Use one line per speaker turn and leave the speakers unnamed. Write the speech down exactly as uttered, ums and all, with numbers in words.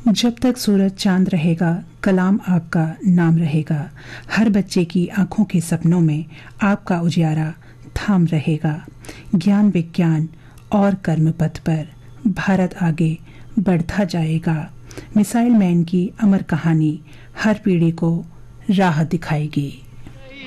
जब तक सूरज चांद रहेगा, कलाम आपका नाम रहेगा। हर बच्चे की आंखों के सपनों में आपका उजियारा थाम रहेगा। ज्ञान विज्ञान और कर्म पथ पर भारत आगे बढ़ता जाएगा। मिसाइल मैन की अमर कहानी हर पीढ़ी को राह दिखाएगी।